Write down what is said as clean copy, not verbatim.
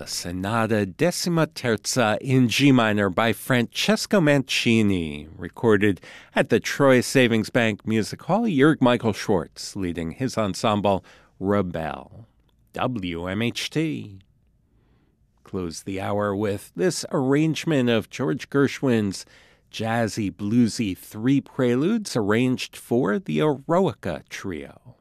Sonata Decima Terza in G minor by Francesco Mancini, recorded at the Troy Savings Bank Music Hall. Jörg Michael Schwartz leading his ensemble Rebel. WMHT. Close the hour with this arrangement of George Gershwin's jazzy, bluesy three preludes arranged for the Eroica Trio.